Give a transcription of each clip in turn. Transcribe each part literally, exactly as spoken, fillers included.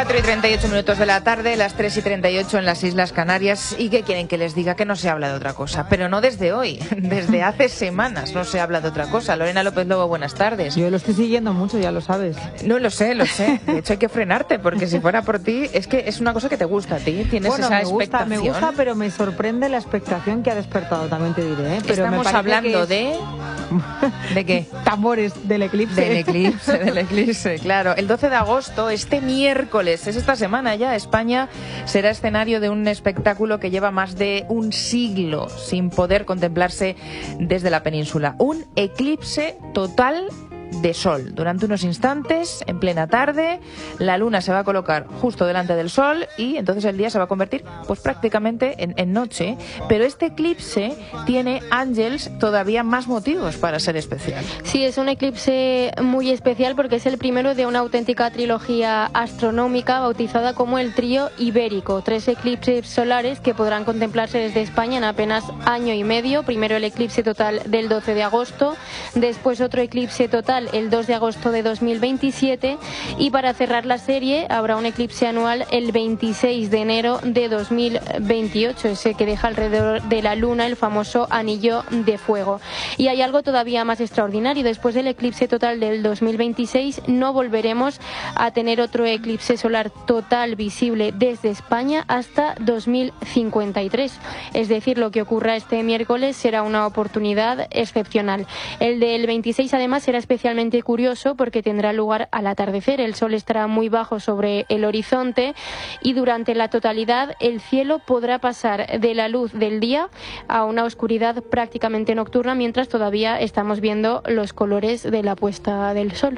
cuatro y treinta y ocho minutos de la tarde, las tres y treinta y ocho en las Islas Canarias. ¿Y qué quieren que les diga? Que no se habla de otra cosa. Pero no desde hoy, desde hace semanas no se habla de otra cosa. Lorena López Lobo, buenas tardes. Yo lo estoy siguiendo mucho, ya lo sabes. No, lo sé, lo sé. De hecho hay que frenarte, porque si fuera por ti, es que es una cosa que te gusta a ti. Tienes bueno, esa me gusta, expectación. me gusta, pero me sorprende la expectación que ha despertado, también te diré. ¿eh? Pero Estamos me hablando es... de... ¿De qué? Tambores del eclipse. Del eclipse, del eclipse, claro. El doce de agosto, este miércoles, es esta semana ya, España será escenario de un espectáculo que lleva más de un siglo sin poder contemplarse desde la península. Un eclipse total de sol. Durante unos instantes, en plena tarde, la luna se va a colocar justo delante del sol y entonces el día se va a convertir pues prácticamente en, en noche. Pero este eclipse tiene, Ángels, todavía más motivos para ser especial. Sí, es un eclipse muy especial porque es el primero de una auténtica trilogía astronómica bautizada como el Trío Ibérico. Tres eclipses solares que podrán contemplarse desde España en apenas año y medio. Primero el eclipse total del doce de agosto, después otro eclipse total el dos de agosto de dos mil veintisiete y para cerrar la serie habrá un eclipse anual el veintiséis de enero de dos mil veintiocho, ese que deja alrededor de la luna el famoso anillo de fuego. Y hay algo todavía más extraordinario: después del eclipse total del dos mil veintiséis no volveremos a tener otro eclipse solar total visible desde España hasta dos mil cincuenta y tres. Es decir, lo que ocurra este miércoles será una oportunidad excepcional. El del veintiséis además será especialmente curioso porque tendrá lugar al atardecer. El sol estará muy bajo sobre el horizonte y durante la totalidad el cielo podrá pasar de la luz del día a una oscuridad prácticamente nocturna mientras todavía estamos viendo los colores de la puesta del sol.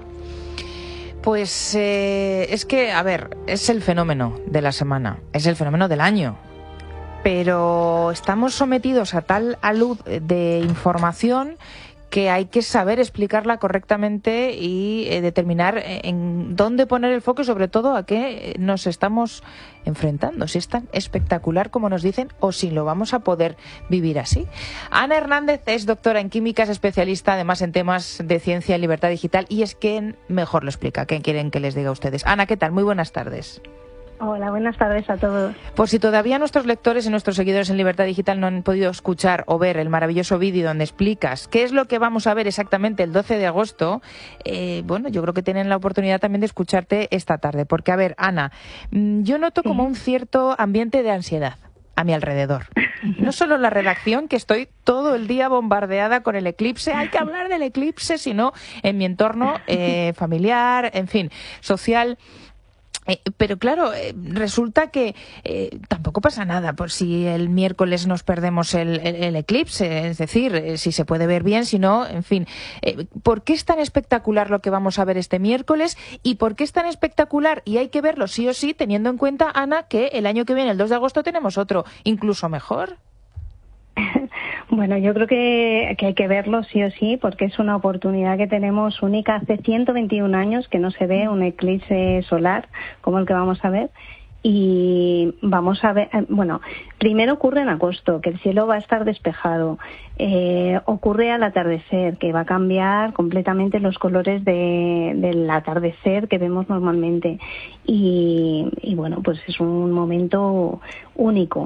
Pues eh, es que, a ver, es el fenómeno de la semana, es el fenómeno del año. Pero estamos sometidos a tal alud de información que hay que saber explicarla correctamente y eh, determinar en dónde poner el foco y sobre todo a qué nos estamos enfrentando, si es tan espectacular como nos dicen o si lo vamos a poder vivir así. Ana Hernández es doctora en química, es especialista además en temas de ciencia y libertad digital y es quien mejor lo explica. ¿Qué quieren que les diga a ustedes? Ana, ¿qué tal? Muy buenas tardes. Hola, buenas tardes a todos. Por si todavía nuestros lectores y nuestros seguidores en Libertad Digital no han podido escuchar o ver el maravilloso vídeo donde explicas qué es lo que vamos a ver exactamente el doce de agosto, eh, bueno, yo creo que tienen la oportunidad también de escucharte esta tarde. Porque, a ver, Ana, yo noto sí. como un cierto ambiente de ansiedad a mi alrededor. No solo la redacción, que estoy todo el día bombardeada con el eclipse, hay que hablar del eclipse, sino en mi entorno eh, familiar, en fin, social. Eh, pero claro, eh, resulta que eh, tampoco pasa nada por si el miércoles nos perdemos el, el, el eclipse, es decir, eh, si se puede ver bien, si no, en fin. Eh, ¿Por qué es tan espectacular lo que vamos a ver este miércoles? ¿Y por qué es tan espectacular? Y hay que verlo sí o sí, teniendo en cuenta, Ana, que el año que viene, el dos de agosto, tenemos otro, incluso mejor. Bueno, yo creo que, que hay que verlo sí o sí porque es una oportunidad que tenemos única. Hace ciento veintiún años que no se ve un eclipse solar como el que vamos a ver y vamos a ver, bueno, primero ocurre en agosto, que el cielo va a estar despejado, eh, ocurre al atardecer, que va a cambiar completamente los colores de, del atardecer que vemos normalmente y, y bueno, pues es un momento único.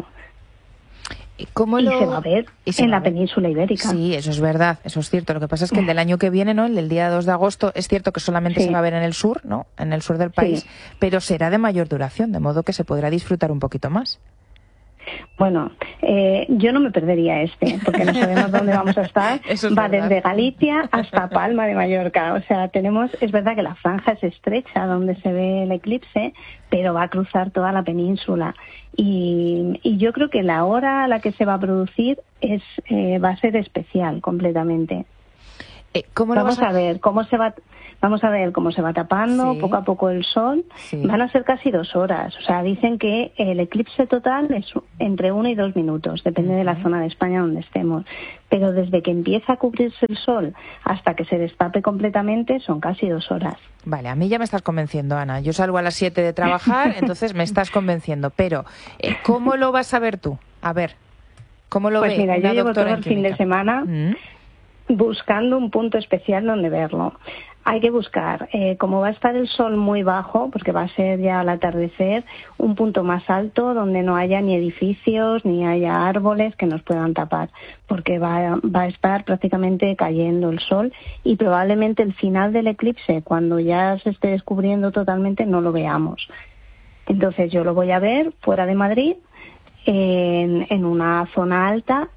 ¿Cómo y lo... se va a ver en la península ibérica. Sí, eso es verdad, eso es cierto. Lo que pasa es que el del año que viene, ¿no? El del día dos de agosto, es cierto que solamente sí. se va a ver en el sur, ¿no? En el sur del país, sí. pero será de mayor duración, de modo que se podrá disfrutar un poquito más. Bueno, eh, yo no me perdería este, porque no sabemos dónde vamos a estar. Eso es Va verdad. desde Galicia hasta Palma de Mallorca. O sea, tenemos, es verdad que la franja es estrecha donde se ve el eclipse, pero va a cruzar toda la península. Y, y yo creo que la hora a la que se va a producir es eh, va a ser especial completamente. Eh, ¿cómo lo vamos vas a... a ver cómo se va vamos a ver cómo se va tapando sí. poco a poco el sol. Sí. Van a ser casi dos horas. O sea, dicen que el eclipse total es entre uno y dos minutos, depende uh-huh. de la zona de España donde estemos. Pero desde que empieza a cubrirse el sol hasta que se destape completamente son casi dos horas. Vale, a mí ya me estás convenciendo, Ana. Yo salgo a las siete de trabajar, entonces me estás convenciendo. Pero, eh, ¿cómo lo vas a ver tú? A ver, ¿cómo lo pues ve mira, una yo llevo todo doctora en el fin química? de semana ¿Mm? buscando un punto especial donde verlo. hay que buscar, eh, como va a estar el sol muy bajo, porque va a ser ya al atardecer, un punto más alto donde no haya ni edificios ni haya árboles que nos puedan tapar, porque va, va a estar prácticamente cayendo el sol y probablemente el final del eclipse, cuando ya se esté descubriendo totalmente, no lo veamos. Entonces yo lo voy a ver fuera de Madrid, en, en una zona alta,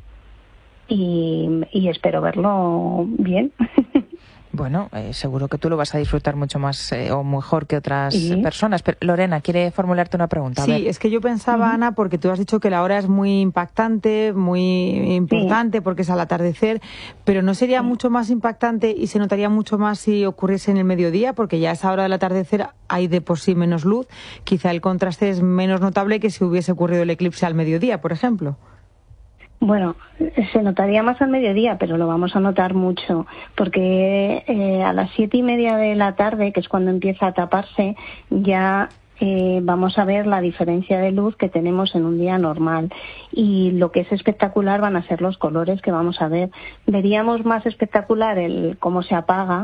y, y espero verlo bien. Bueno, eh, seguro que tú lo vas a disfrutar mucho más eh, o mejor que otras Sí. personas. Pero Lorena, quiere formularte una pregunta. A Sí, ver. es que yo pensaba, uh-huh. Ana, porque tú has dicho que la hora es muy impactante, muy importante, sí. porque es al atardecer, pero ¿no sería sí. mucho más impactante y se notaría mucho más si ocurriese en el mediodía? Porque ya a esa hora del atardecer hay de por sí menos luz. Quizá el contraste es menos notable que si hubiese ocurrido el eclipse al mediodía, por ejemplo. Bueno, se notaría más al mediodía, pero lo vamos a notar mucho, porque eh, a las siete y media de la tarde, que es cuando empieza a taparse, ya eh, vamos a ver la diferencia de luz que tenemos en un día normal. Y lo que es espectacular van a ser los colores que vamos a ver. Veríamos más espectacular el cómo se apaga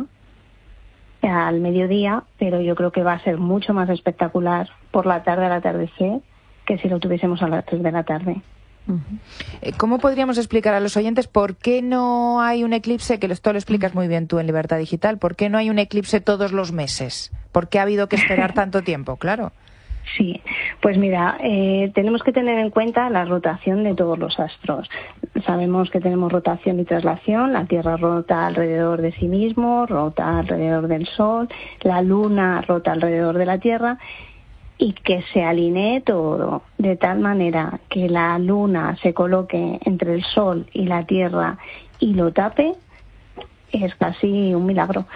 al mediodía, pero yo creo que va a ser mucho más espectacular por la tarde al atardecer que si lo tuviésemos a las tres de la tarde. ¿Cómo podríamos explicar a los oyentes por qué no hay un eclipse, que esto lo explicas muy bien tú en Libertad Digital, por qué no hay un eclipse todos los meses? ¿Por qué ha habido que esperar tanto tiempo? Claro. Sí, pues mira, eh, tenemos que tener en cuenta la rotación de todos los astros. Sabemos que tenemos rotación y traslación, la Tierra rota alrededor de sí mismo, rota alrededor del Sol, la Luna rota alrededor de la Tierra, y que se alinee todo de tal manera que la Luna se coloque entre el Sol y la Tierra y lo tape, es casi un milagro.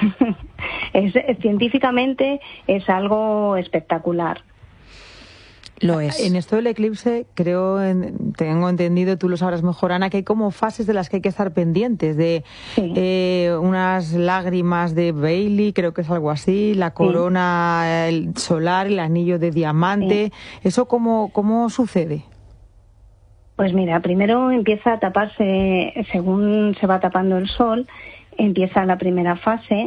es, científicamente es algo espectacular. Lo es. En esto del eclipse, creo, en, tengo entendido, tú lo sabrás mejor, Ana, que hay como fases de las que hay que estar pendientes, de sí. eh, unas lágrimas de Bailey, creo que es algo así, la corona sí. el solar, el anillo de diamante. Sí. ¿Eso cómo, cómo sucede? Pues mira, primero empieza a taparse, según se va tapando el sol, empieza la primera fase.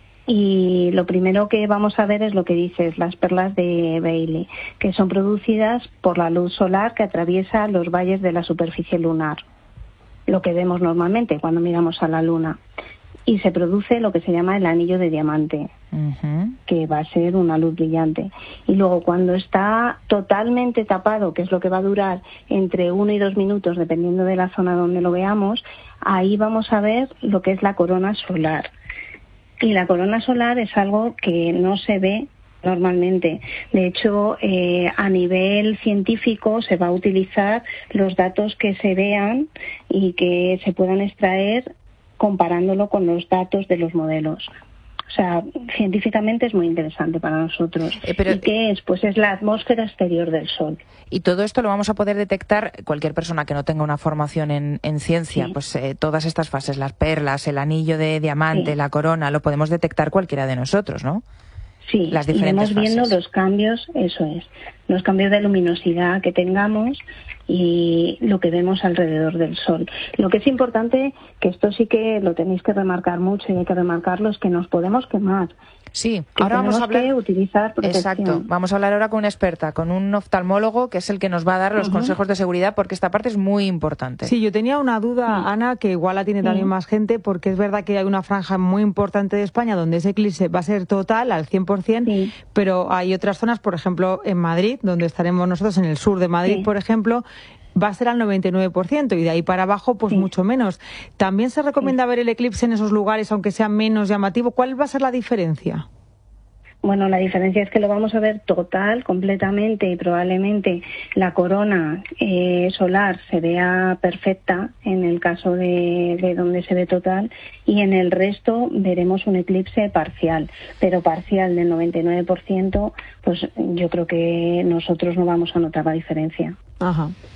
Y lo primero que vamos a ver es lo que dices, las perlas de Bailey, que son producidas por la luz solar que atraviesa los valles de la superficie lunar, lo que vemos normalmente cuando miramos a la Luna. Y se produce lo que se llama el anillo de diamante, uh-huh. que va a ser una luz brillante. Y luego cuando está totalmente tapado, que es lo que va a durar entre uno y dos minutos, dependiendo de la zona donde lo veamos, ahí vamos a ver lo que es la corona solar. Y la corona solar es algo que no se ve normalmente. De hecho, eh, a nivel científico se va a utilizar los datos que se vean y que se puedan extraer comparándolo con los datos de los modelos. O sea, científicamente es muy interesante para nosotros. Eh, pero, ¿Y qué es? Pues es la atmósfera exterior del Sol. Y todo esto lo vamos a poder detectar cualquier persona que no tenga una formación en, en ciencia. Sí. Pues eh, todas estas fases, las perlas, el anillo de diamante, sí. la corona, lo podemos detectar cualquiera de nosotros, ¿no? Sí, las diferentes y vamos viendo los cambios, eso es, los cambios de luminosidad que tengamos y lo que vemos alrededor del Sol. Lo que es importante, que esto sí que lo tenéis que remarcar mucho y hay que remarcarlo, es que nos podemos quemar. Sí, que ahora vamos a hablar. Que utilizar protección. Exacto, vamos a hablar ahora con una experta, con un oftalmólogo que es el que nos va a dar los uh-huh. consejos de seguridad, porque esta parte es muy importante. Sí, yo tenía una duda, sí. Ana, que igual la tiene sí. también más gente, porque es verdad que hay una franja muy importante de España donde ese eclipse va a ser total, al cien por ciento, sí. pero hay otras zonas, por ejemplo, en Madrid, donde estaremos nosotros, en el sur de Madrid, sí. por ejemplo, va a ser al noventa y nueve por ciento y de ahí para abajo pues sí. mucho menos. ¿También se recomienda sí. ver el eclipse en esos lugares, aunque sea menos llamativo? ¿Cuál va a ser la diferencia? Bueno, la diferencia es que lo vamos a ver total, completamente, y probablemente la corona eh, solar se vea perfecta en el caso de, de donde se ve total, y en el resto veremos un eclipse parcial, pero parcial del noventa y nueve por ciento, pues yo creo que nosotros no vamos a notar la diferencia. Ajá.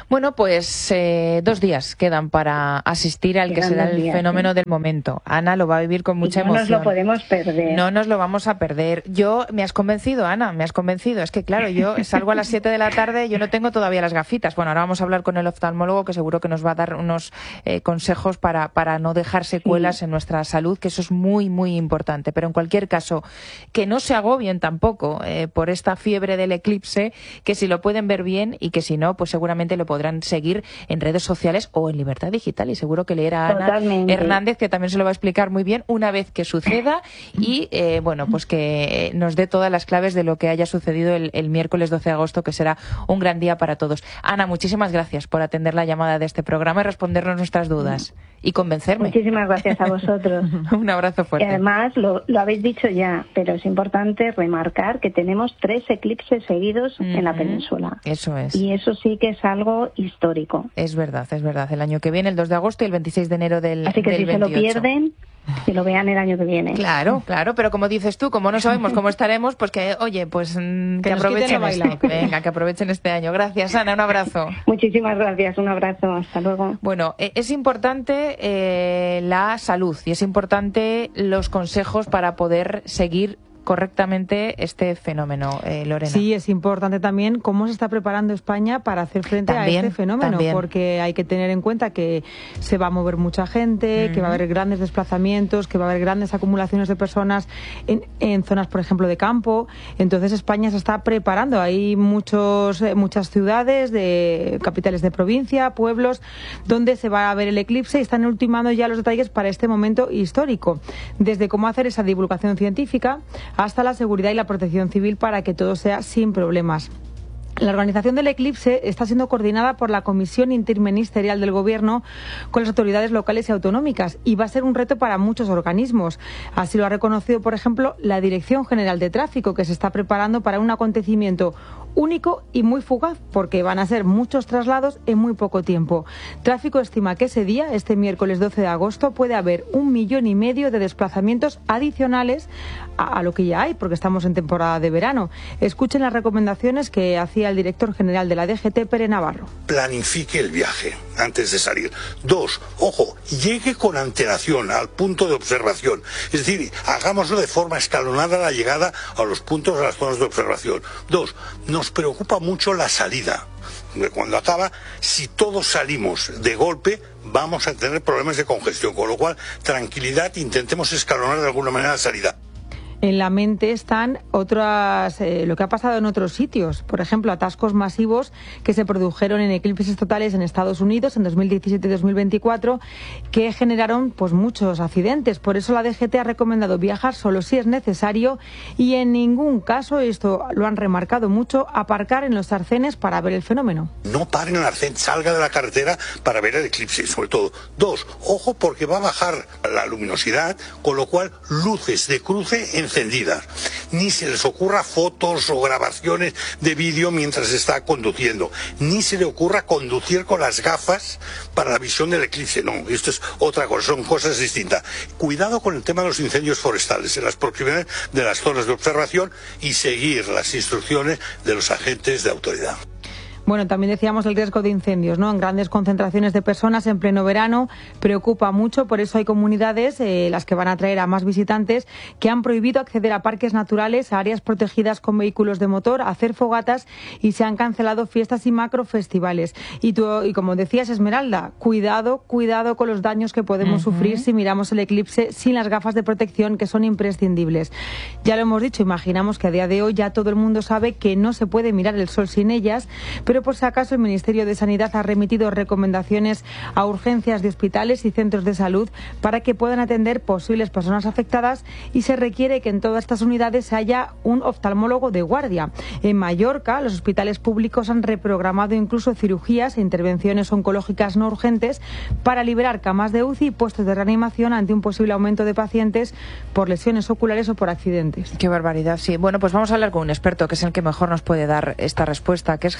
Bueno, pues eh, dos días quedan para asistir al quedan que será el días, fenómeno ¿sí? del momento. Ana lo va a vivir con mucha y no emoción. No nos lo podemos perder. No nos lo vamos a perder. Yo, me has convencido, Ana, me has convencido. Es que, claro, yo salgo a las siete de la tarde, yo no tengo todavía las gafitas. Bueno, ahora vamos a hablar con el oftalmólogo, que seguro que nos va a dar unos eh, consejos para, para no dejar secuelas sí. en nuestra salud, que eso es muy, muy importante. Pero en cualquier caso, que no se agobien tampoco eh, por esta fiebre del eclipse, que si lo pueden ver bien y que si no, pues seguramente lo podrán seguir en redes sociales o en Libertad Digital, y seguro que leerá Ana Totalmente. Hernández, que también se lo va a explicar muy bien una vez que suceda y eh, bueno, pues que nos dé todas las claves de lo que haya sucedido el, el miércoles doce de agosto, que será un gran día para todos. Ana, muchísimas gracias por atender la llamada de este programa y respondernos nuestras dudas y convencerme. Muchísimas gracias a vosotros. Un abrazo fuerte. Y además, lo, lo habéis dicho ya, pero es importante remarcar que tenemos tres eclipses seguidos mm-hmm. en la península. Eso es. Y eso sí que es algo histórico. Es verdad, es verdad. El año que viene, el dos de agosto y el veintiséis de enero del Así que del si veintiocho. Se lo pierden, que lo vean el año que viene. Claro, claro, pero como dices tú, como no sabemos cómo estaremos, pues que, oye, pues que, que aprovechen este, venga, que aprovechen este año. Gracias, Ana, un abrazo. Muchísimas gracias, un abrazo, hasta luego. Bueno, eh, es importante eh, la salud y es importante los consejos para poder seguir correctamente este fenómeno, eh, Lorena. Sí, es importante también cómo se está preparando España para hacer frente también, a este fenómeno, también. porque hay que tener en cuenta que se va a mover mucha gente, uh-huh. que va a haber grandes desplazamientos, que va a haber grandes acumulaciones de personas en, en zonas, por ejemplo, de campo. Entonces España se está preparando. Hay muchos, muchas ciudades, de capitales de provincia, pueblos, donde se va a ver el eclipse y están ultimando ya los detalles para este momento histórico. Desde cómo hacer esa divulgación científica hasta la seguridad y la protección civil para que todo sea sin problemas. La organización del eclipse está siendo coordinada por la Comisión Interministerial del Gobierno con las autoridades locales y autonómicas y va a ser un reto para muchos organismos. Así lo ha reconocido, por ejemplo, la Dirección General de Tráfico, que se está preparando para un acontecimiento único y muy fugaz, porque van a ser muchos traslados en muy poco tiempo. Tráfico estima que ese día, este miércoles doce de agosto, puede haber un millón y medio de desplazamientos adicionales a, a lo que ya hay, porque estamos en temporada de verano. Escuchen las recomendaciones que hacía el director general de la D G T, Pere Navarro. Planifique el viaje antes de salir. Dos, ojo, llegue con antelación al punto de observación. Es decir, hagámoslo de forma escalonada la llegada a los puntos de las zonas de observación. Dos, nos preocupa mucho la salida. Cuando acaba, si todos salimos de golpe, vamos a tener problemas de congestión, con lo cual, tranquilidad, intentemos escalonar de alguna manera la salida. En la mente están otras, eh, lo que ha pasado en otros sitios, por ejemplo, atascos masivos que se produjeron en eclipses totales en Estados Unidos en dos mil diecisiete y dos mil veinticuatro, que generaron pues muchos accidentes. Por eso la D G T ha recomendado viajar solo si es necesario y en ningún caso, esto lo han remarcado mucho, aparcar en los arcenes para ver el fenómeno. No pare en el arcén, salga de la carretera para ver el eclipse, sobre todo. Dos, ojo, porque va a bajar la luminosidad, con lo cual luces de cruce en encendidas. Ni se les ocurra fotos o grabaciones de vídeo mientras está conduciendo. Ni se le ocurra conducir con las gafas para la visión del eclipse. No, esto es otra cosa, son cosas distintas. Cuidado con el tema de los incendios forestales en las proximidades de las zonas de observación y seguir las instrucciones de los agentes de autoridad. Bueno, también decíamos el riesgo de incendios, ¿no? En grandes concentraciones de personas en pleno verano preocupa mucho, por eso hay comunidades, eh, las que van a atraer a más visitantes, que han prohibido acceder a parques naturales, a áreas protegidas con vehículos de motor, a hacer fogatas y se han cancelado fiestas y macrofestivales. Y tú, y como decías, Esmeralda, cuidado, cuidado con los daños que podemos uh-huh. sufrir si miramos el eclipse sin las gafas de protección, que son imprescindibles. Ya lo hemos dicho, imaginamos que a día de hoy ya todo el mundo sabe que no se puede mirar el sol sin ellas, pero por si acaso el Ministerio de Sanidad ha remitido recomendaciones a urgencias de hospitales y centros de salud para que puedan atender posibles personas afectadas y se requiere que en todas estas unidades haya un oftalmólogo de guardia. En Mallorca, los hospitales públicos han reprogramado incluso cirugías e intervenciones oncológicas no urgentes para liberar camas de U C I y puestos de reanimación ante un posible aumento de pacientes por lesiones oculares o por accidentes. Qué barbaridad, sí. Bueno, pues vamos a hablar con un experto que es el que mejor nos puede dar esta respuesta, que es Javier Hurtado,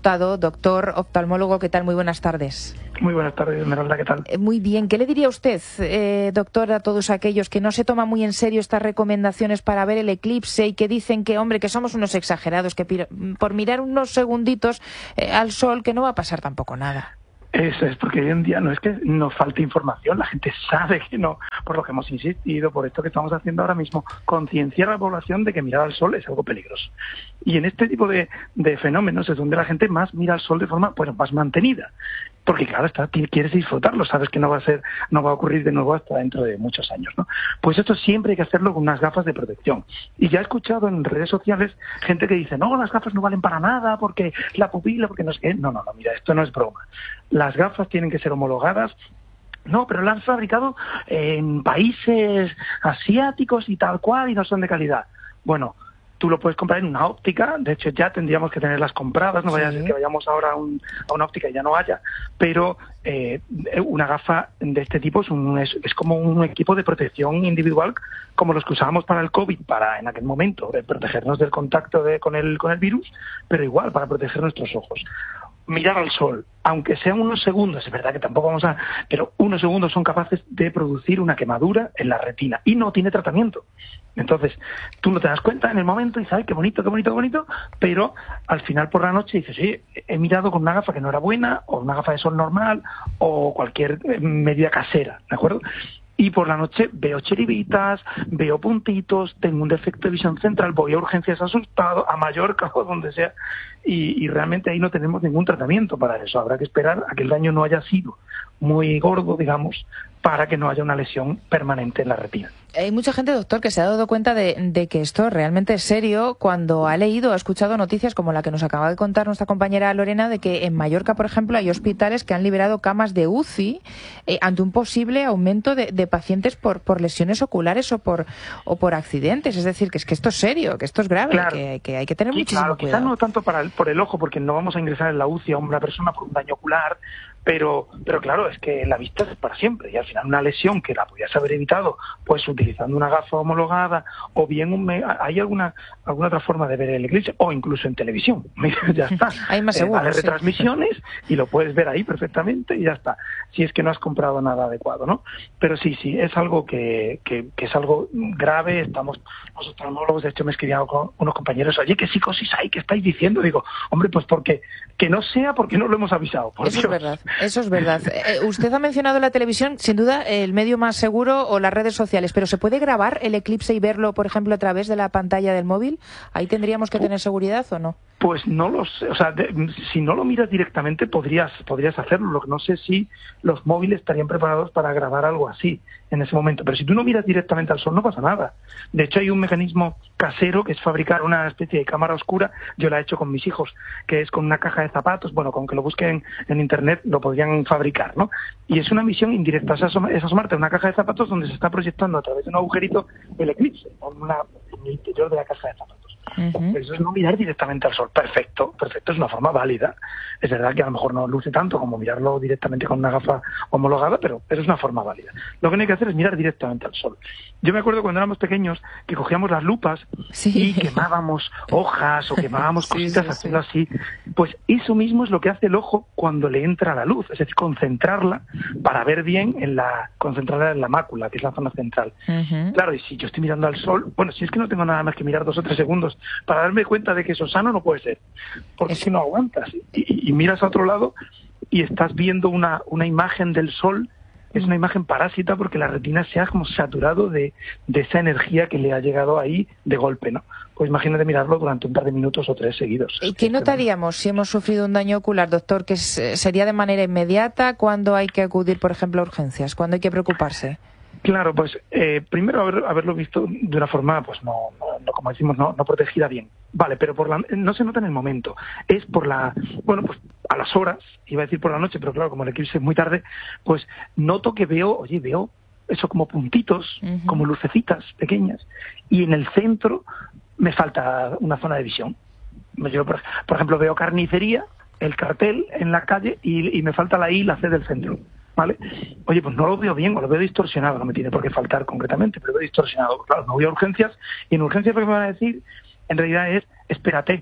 Hurtado, doctor oftalmólogo. ¿Qué tal? Muy buenas tardes. Muy buenas tardes, Esmeralda, ¿qué tal? Muy bien. ¿Qué le diría usted, eh, doctor, a todos aquellos que no se toman muy en serio estas recomendaciones para ver el eclipse y que dicen que, hombre, que somos unos exagerados, que por mirar unos segunditos eh, al sol, que no va a pasar tampoco nada? Eso es, porque hoy en día no es que nos falte información, la gente sabe que no, por lo que hemos insistido, por esto que estamos haciendo ahora mismo, concienciar a la población de que mirar al sol es algo peligroso. Y en este tipo de, de fenómenos es donde la gente más mira al sol de forma pues más mantenida. Porque claro, está, quieres disfrutarlo, sabes que no va a ser, no va a ocurrir de nuevo hasta dentro de muchos años, ¿no? Pues esto siempre hay que hacerlo con unas gafas de protección. Y ya he escuchado en redes sociales gente que dice, no, las gafas no valen para nada, porque la pupila, porque no sé qué. No, no, no, mira, esto no es broma. Las gafas tienen que ser homologadas. No, pero las han fabricado en países asiáticos y tal cual y no son de calidad. Bueno, tú lo puedes comprar en una óptica, de hecho ya tendríamos que tenerlas compradas, no vaya a ser que vayamos ahora a, un, a una óptica y ya no haya, pero eh, una gafa de este tipo es, un, es, es como un equipo de protección individual como los que usábamos para el COVID, para en aquel momento eh, protegernos del contacto de, con, el, con el virus, pero igual para proteger nuestros ojos. Mirar al sol, aunque sean unos segundos, es verdad que tampoco vamos a... pero unos segundos son capaces de producir una quemadura en la retina y no tiene tratamiento. Entonces, tú no te das cuenta en el momento y sabes qué bonito, qué bonito, qué bonito, pero al final por la noche dices, sí, he mirado con una gafa que no era buena, o una gafa de sol normal, o cualquier medida casera, ¿de acuerdo? Y por la noche veo chiribitas, veo puntitos, tengo un defecto de visión central, voy a urgencias asustado, a Mallorca o donde sea, y, y realmente ahí no tenemos ningún tratamiento para eso. Habrá que esperar a que el daño no haya sido muy gordo, digamos, para que no haya una lesión permanente en la retina. Hay mucha gente, doctor, que se ha dado cuenta de, de que esto realmente es serio cuando ha leído, ha escuchado noticias como la que nos acaba de contar nuestra compañera Lorena, de que en Mallorca, por ejemplo, hay hospitales que han liberado camas de U C I eh, ante un posible aumento de, de pacientes por, por lesiones oculares o por o por accidentes. Es decir, que es que esto es serio, que esto es grave, claro, que, que hay que tener sí, muchísimo claro, cuidado. Quizás no tanto para el, por el ojo, porque no vamos a ingresar en la U C I a una persona por un daño ocular, pero pero claro, es que la vista es para siempre y al final una lesión que la podías haber evitado pues utilizando una gafa homologada o bien un me... hay alguna alguna otra forma de ver el eclipse o incluso en televisión. Ya está. Hay más seguro, eh, vale, sí. retransmisiones y lo puedes ver ahí perfectamente y ya está. Si es que no has comprado nada adecuado, ¿no? Pero sí, sí, es algo que, que, que es algo grave. Estamos los oftalmólogos, de hecho me escribían con unos compañeros, oye, ¿qué psicosis hay? ¿Qué estáis diciendo? Digo, hombre, pues porque que no sea porque no lo hemos avisado. Por Eso Dios. es verdad, eso es verdad. Eh, usted ha mencionado la televisión, sin duda el medio más seguro o las redes sociales, pero ¿se puede grabar el eclipse y verlo, por ejemplo, a través de la pantalla del móvil? ¿Ahí tendríamos que tener seguridad o no? Pues no lo sé, o sea, de, si no lo miras directamente podrías podrías hacerlo, lo que no sé si los móviles estarían preparados para grabar algo así en ese momento, pero si tú no miras directamente al sol no pasa nada. De hecho hay un mecanismo casero que es fabricar una especie de cámara oscura, yo la he hecho con mis hijos, que es con una caja de zapatos, bueno, con que lo busquen en internet lo podrían fabricar, ¿no? Y es una visión indirecta, es, asoma, es asomarte a una caja de zapatos donde se está proyectando a través de un agujerito el eclipse, en, una, en el interior de la caja de zapatos. Uh-huh. Eso es no mirar directamente al sol. Perfecto, perfecto, es una forma válida. Es verdad que a lo mejor no luce tanto como mirarlo directamente con una gafa homologada, pero, pero es una forma válida. Lo que no hay que hacer es mirar directamente al sol. Yo me acuerdo cuando éramos pequeños que cogíamos las lupas sí. y quemábamos hojas o quemábamos sí, cositas sí, haciendo sí. así. Pues eso mismo es lo que hace el ojo cuando le entra la luz, es decir, concentrarla para ver bien, en la concentrarla en la mácula, que es la zona central. Uh-huh. Claro, y si yo estoy mirando al sol, bueno, si es que no tengo nada más que mirar dos o tres segundos para darme cuenta de que eso sano no puede ser, porque es... si no aguantas y, y, y miras a otro lado y estás viendo una, una imagen del sol, es una imagen parásita porque la retina se ha como saturado de, de esa energía que le ha llegado ahí de golpe, ¿no? Pues imagínate mirarlo durante un par de minutos o tres seguidos. ¿Y qué notaríamos si hemos sufrido un daño ocular, doctor? ¿Que sería de manera inmediata? ¿Cuándo hay que acudir, por ejemplo, a urgencias? ¿Cuándo hay que preocuparse? Claro, pues eh, primero haber, haberlo visto de una forma, pues no, no como decimos, no, no protegida bien. Vale, pero por la, no se nota en el momento. Es por la, bueno, pues a las horas, iba a decir por la noche, pero claro, como el eclipse es muy tarde, pues noto que veo, oye, veo eso como puntitos, uh-huh. como lucecitas pequeñas, y en el centro me falta una zona de visión. Yo, por, por ejemplo, veo carnicería, el cartel en la calle, y, y me falta la I y la C del centro. ¿Vale? Oye, pues no lo veo bien o lo veo distorsionado, no me tiene por qué faltar concretamente, pero lo veo distorsionado. Claro, no voy a urgencias y en urgencias lo que me van a decir en realidad es espérate, porque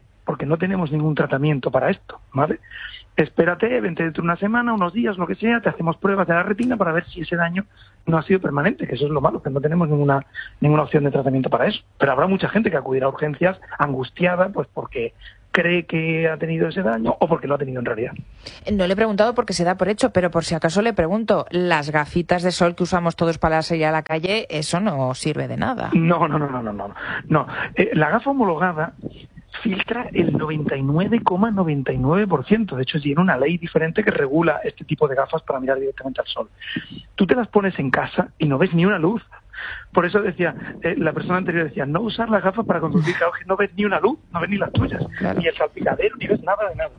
no tenemos ningún tratamiento para esto, ¿vale? Espérate, vente dentro de una semana, unos días, lo que sea, te hacemos pruebas de la retina para ver si ese daño no ha sido permanente, que eso es lo malo, que no tenemos ninguna ninguna opción de tratamiento para eso. Pero habrá mucha gente que acudirá a urgencias angustiada, pues porque cree que ha tenido ese daño o porque lo ha tenido en realidad. No le he preguntado porque se da por hecho, pero por si acaso le pregunto, las gafitas de sol que usamos todos para salir a la calle, eso no sirve de nada. No, no, no, no, no, no. no. Eh, la gafa homologada filtra el noventa y nueve coma noventa y nueve por ciento. De hecho, tiene una ley diferente que regula este tipo de gafas para mirar directamente al sol. Tú te las pones en casa y no ves ni una luz. Por eso decía, eh, la persona anterior decía, no usar las gafas para conducir, claro que no ves ni una luz, no ves ni las tuyas, claro. Ni el salpicadero, ni ves nada de nada.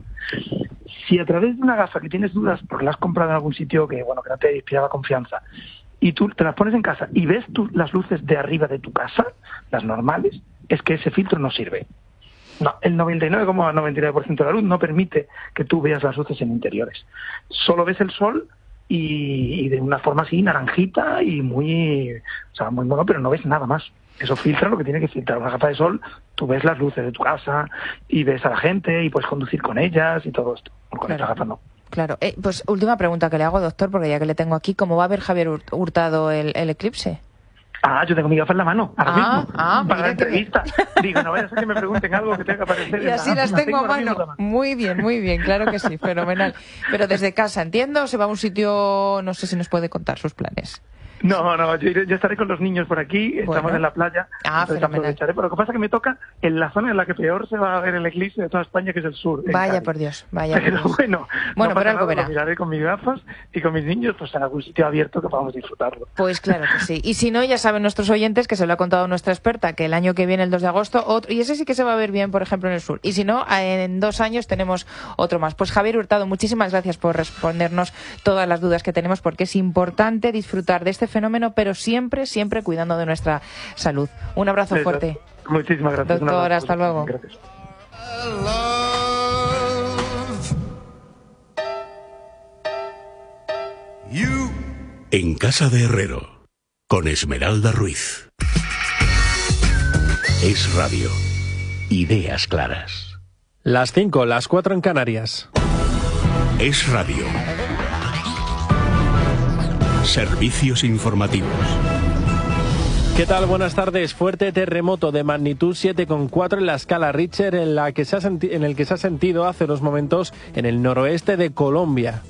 Si a través de una gafa que tienes dudas porque la has comprado en algún sitio que, bueno, que no te inspiraba confianza, y tú te las pones en casa y ves tú las luces de arriba de tu casa, las normales, es que ese filtro no sirve. No, el noventa y nueve coma noventa y nueve por ciento de la luz no permite que tú veas las luces en interiores. Solo ves el sol y, y de una forma así naranjita y muy, o sea, muy mono, pero no ves nada más. Eso filtra lo que tiene que filtrar. Una gafa de sol, tú ves las luces de tu casa y ves a la gente y puedes conducir con ellas y todo esto. Con claro. esta gafa no. Claro. Eh, pues última pregunta que le hago, doctor, porque ya que le tengo aquí, ¿cómo va a ver Javier Hurtado el, el eclipse? Ah, yo tengo mi gafa en la mano, ahora ah, mismo, ah, para la que entrevista. Me... Digo, no vaya a ser que me pregunten algo que tenga que aparecer. Y así las tengo a mano. mano. Muy bien, muy bien, claro que sí, fenomenal. Pero desde casa, entiendo, se va a un sitio, no sé si nos puede contar sus planes. No, no, yo, yo estaré con los niños por aquí, bueno. Estamos en la playa, ah, entonces aprovecharé. Pero lo que pasa es que me toca en la zona en la que peor se va a ver el eclipse de toda España, que es el sur. Vaya por Dios, vaya por Pero Dios. bueno, bueno no pero algo nada, verá. Lo miraré con mis gafas y con mis niños pues en algún sitio abierto que podamos disfrutarlo. Pues claro que sí. Y si no, ya saben nuestros oyentes, que se lo ha contado nuestra experta, que el año que viene, el dos de agosto, otro, y ese sí que se va a ver bien, por ejemplo, en el sur. Y si no, en dos años tenemos otro más. Pues Javier Hurtado, muchísimas gracias por respondernos todas las dudas que tenemos, porque es importante disfrutar de este fenómeno, pero sí siempre, siempre cuidando de nuestra salud. Un abrazo Eso. fuerte. Muchísimas gracias. Doctor, hasta luego. Gracias. En Casa de Herrero, con Esmeralda Ruiz. Es Radio. Ideas claras. Las cinco, las cuatro en Canarias. Es Radio. Servicios informativos. ¿Qué tal? Buenas tardes. Fuerte terremoto de magnitud siete coma cuatro en la escala Richter, en, la que se ha senti- en el que se ha sentido hace unos momentos en el noroeste de Colombia.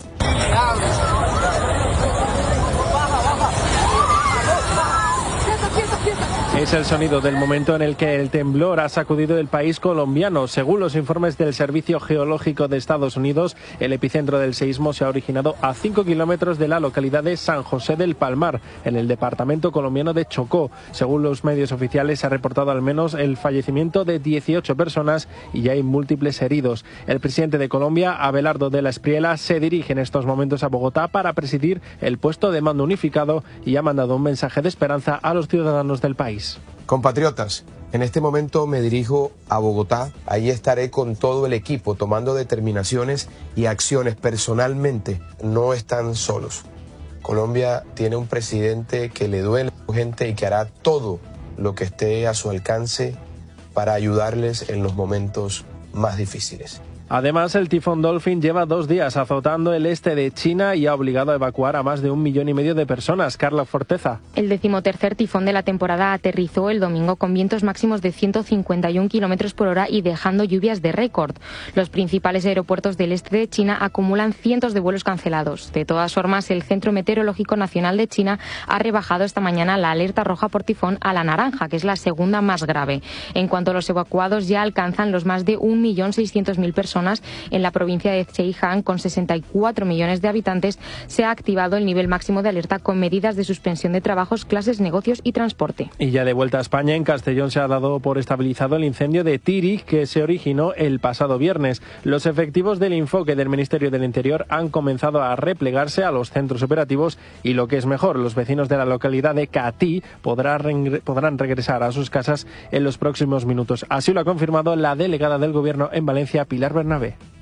Es el sonido del momento en el que el temblor ha sacudido el país colombiano. Según los informes del Servicio Geológico de Estados Unidos, el epicentro del seísmo se ha originado a cinco kilómetros de la localidad de San José del Palmar, en el departamento colombiano de Chocó. Según los medios oficiales, se ha reportado al menos el fallecimiento de dieciocho personas y ya hay múltiples heridos. El presidente de Colombia, Abelardo de la Espriella, se dirige en estos momentos a Bogotá para presidir el puesto de mando unificado y ha mandado un mensaje de esperanza a los ciudadanos del país. Compatriotas, en este momento me dirijo a Bogotá. Ahí estaré con todo el equipo tomando determinaciones y acciones personalmente. No están solos. Colombia tiene un presidente que le duele a la gente y que hará todo lo que esté a su alcance para ayudarles en los momentos más difíciles. Además, el tifón Dolphin lleva dos días azotando el este de China y ha obligado a evacuar a más de un millón y medio de personas. Carla Forteza. El decimotercer tifón de la temporada aterrizó el domingo con vientos máximos de ciento cincuenta y un kilómetros por hora y dejando lluvias de récord. Los principales aeropuertos del este de China acumulan cientos de vuelos cancelados. De todas formas, el Centro Meteorológico Nacional de China ha rebajado esta mañana la alerta roja por tifón a la naranja, que es la segunda más grave. En cuanto a los evacuados, ya alcanzan los más de un millón seiscientas mil personas. En la provincia de Zhejiang, con sesenta y cuatro millones de habitantes, se ha activado el nivel máximo de alerta con medidas de suspensión de trabajos, clases, negocios y transporte. Y ya de vuelta a España, en Castellón se ha dado por estabilizado el incendio de Tiri, que se originó el pasado viernes. Los efectivos del Infoque del Ministerio del Interior han comenzado a replegarse a los centros operativos y, lo que es mejor, los vecinos de la localidad de Catí podrán, podrán regresar a sus casas en los próximos minutos. Así lo ha confirmado la delegada del Gobierno en Valencia, Pilar Bernabé.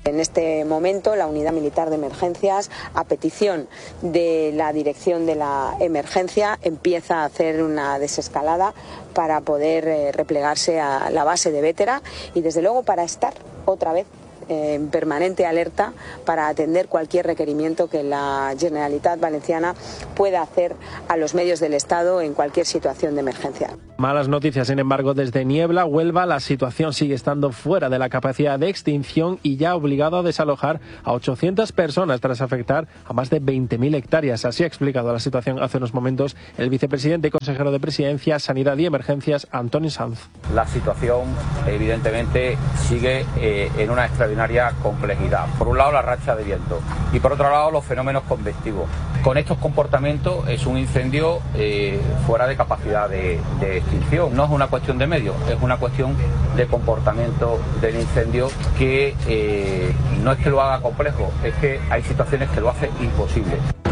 En este momento, la Unidad Militar de Emergencias, a petición de la dirección de la emergencia, empieza a hacer una desescalada para poder eh, replegarse a la base de Bétera y, desde luego, para estar otra vez en permanente alerta para atender cualquier requerimiento que la Generalitat Valenciana pueda hacer a los medios del Estado en cualquier situación de emergencia. Malas noticias, sin embargo, desde Niebla, Huelva, la situación sigue estando fuera de la capacidad de extinción y ya ha obligado a desalojar a ochocientas personas tras afectar a más de veinte mil hectáreas. Así ha explicado la situación hace unos momentos el vicepresidente y consejero de Presidencia, Sanidad y Emergencias, Antonio Sanz. La situación, evidentemente, sigue eh, en una extraordinaria complejidad. Por un lado, la racha de viento y, por otro lado, los fenómenos convectivos. Con estos comportamientos es un incendio eh, fuera de capacidad de, de extinción. No es una cuestión de medio, es una cuestión de comportamiento del incendio que eh, no es que lo haga complejo, es que hay situaciones que lo hacen imposible.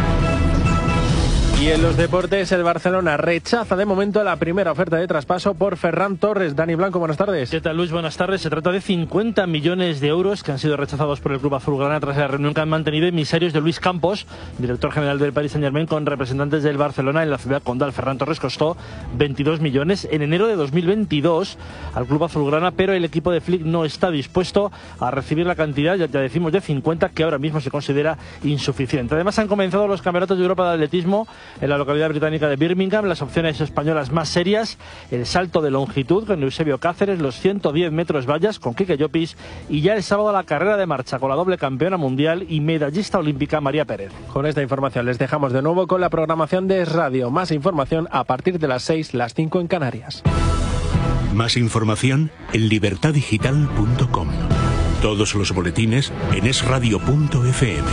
Y en los deportes, el Barcelona rechaza de momento la primera oferta de traspaso por Ferran Torres. Dani Blanco, buenas tardes. ¿Qué tal, Luis? Buenas tardes. Se trata de cincuenta millones de euros que han sido rechazados por el club azulgrana tras la reunión que han mantenido emisarios de Luis Campos, director general del Paris Saint-Germain, con representantes del Barcelona en la ciudad condal. Ferran Torres costó veintidós millones en enero de dos mil veintidós al club azulgrana, pero el equipo de Flick no está dispuesto a recibir la cantidad, ya, ya decimos, de cincuenta, que ahora mismo se considera insuficiente. Además, han comenzado los campeonatos de Europa de atletismo en la localidad británica de Birmingham. Las opciones españolas más serias: el salto de longitud con Eusebio Cáceres, los ciento diez metros vallas con Quique Llopis y ya el sábado la carrera de marcha con la doble campeona mundial y medallista olímpica María Pérez. Con esta información les dejamos de nuevo con la programación de Es Radio. Más información a partir de las seis, las cinco en Canarias. Más información en libertad digital punto com. Todos los boletines en es radio punto efe eme.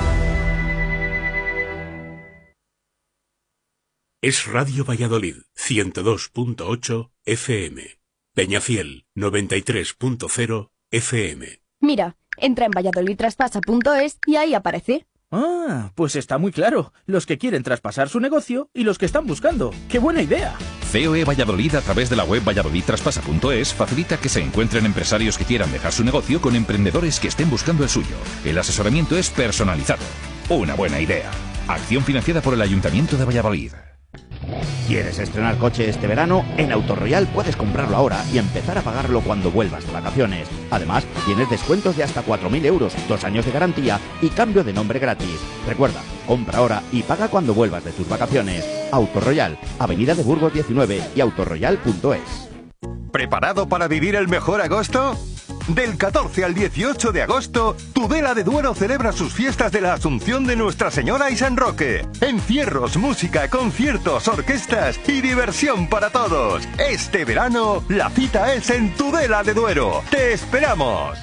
Es Radio Valladolid, ciento dos punto ocho efe eme. Peñafiel, noventa y tres punto cero efe eme. Mira, entra en valladolid traspasa punto es y ahí aparece. Ah, pues está muy claro. Los que quieren traspasar su negocio y los que están buscando. ¡Qué buena idea! C O E Valladolid, a través de la web valladolid traspasa punto es, facilita que se encuentren empresarios que quieran dejar su negocio con emprendedores que estén buscando el suyo. El asesoramiento es personalizado. Una buena idea. Acción financiada por el Ayuntamiento de Valladolid. ¿Quieres estrenar coche este verano? En Autoroyal puedes comprarlo ahora y empezar a pagarlo cuando vuelvas de vacaciones. Además, tienes descuentos de hasta cuatro mil euros, dos años de garantía y cambio de nombre gratis. Recuerda, compra ahora y paga cuando vuelvas de tus vacaciones. Autoroyal, Avenida de Burgos diecinueve y autoroyal punto es. ¿Preparado para vivir el mejor agosto? Del catorce al dieciocho de agosto, Tudela de Duero celebra sus fiestas de la Asunción de Nuestra Señora y San Roque. Encierros, música, conciertos, orquestas y diversión para todos. Este verano, la cita es en Tudela de Duero. ¡Te esperamos!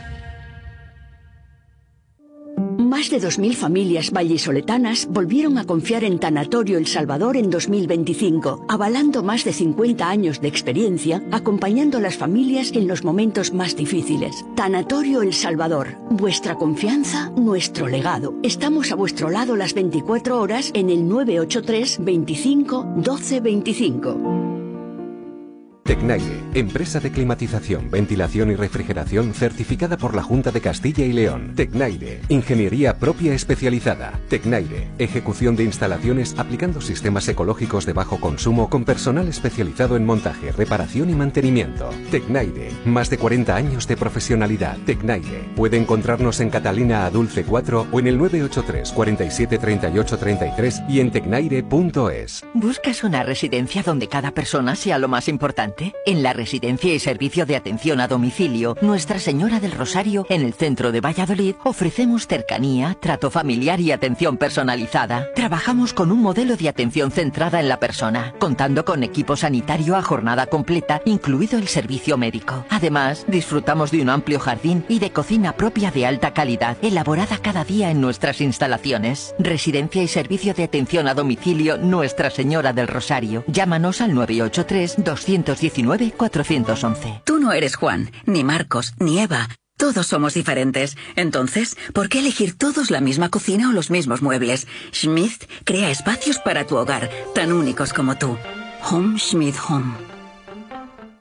Más de dos mil familias vallisoletanas volvieron a confiar en Tanatorio El Salvador en dos mil veinticinco, avalando más de cincuenta años de experiencia, acompañando a las familias en los momentos más difíciles. Tanatorio El Salvador, vuestra confianza, nuestro legado. Estamos a vuestro lado las veinticuatro horas en el nueve ocho tres, veinticinco, doce veinticinco. Tecnaire, empresa de climatización, ventilación y refrigeración certificada por la Junta de Castilla y León. Tecnaire, ingeniería propia especializada. Tecnaire, ejecución de instalaciones aplicando sistemas ecológicos de bajo consumo con personal especializado en montaje, reparación y mantenimiento. Tecnaire, más de cuarenta años de profesionalidad. Tecnaire, puede encontrarnos en Catalina Adulce cuatro o en el nueve ocho tres, cuarenta y siete, treinta y ocho, treinta y tres y en tecnaire punto es. ¿Buscas una residencia donde cada persona sea lo más importante? En la Residencia y Servicio de Atención a Domicilio Nuestra Señora del Rosario, en el centro de Valladolid, ofrecemos cercanía, trato familiar y atención personalizada. Trabajamos con un modelo de atención centrada en la persona, contando con equipo sanitario a jornada completa, incluido el servicio médico. Además, disfrutamos de un amplio jardín y de cocina propia de alta calidad, elaborada cada día en nuestras instalaciones. Residencia y Servicio de Atención a Domicilio Nuestra Señora del Rosario. Llámanos al nueve ocho tres, doscientos diecinueve, cuatrocientos once. Tú no eres Juan, ni Marcos, ni Eva. Todos somos diferentes. Entonces, ¿por qué elegir todos la misma cocina o los mismos muebles? Schmidt crea espacios para tu hogar, tan únicos como tú. Home Schmidt Home.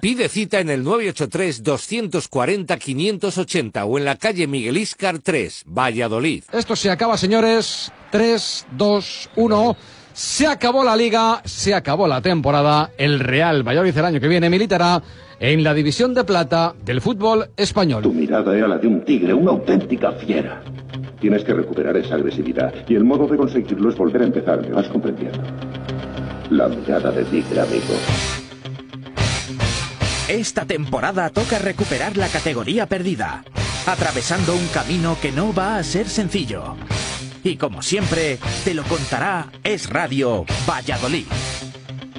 Pide cita en el nueve ocho tres, dos cuatro cero, cinco ocho cero o en la calle Miguel Íscar tres, Valladolid. Esto se acaba, señores. tres, dos, uno. Se acabó la liga, se acabó la temporada. El Real Valladolid el año que viene militará en la división de plata del fútbol español. Tu mirada era la de un tigre, una auténtica fiera. Tienes que recuperar esa agresividad y el modo de conseguirlo es volver a empezar, ¿me vas comprendiendo? La mirada de tigre, amigo. Esta temporada toca recuperar la categoría perdida, atravesando un camino que no va a ser sencillo. Y como siempre, te lo contará Es Radio Valladolid.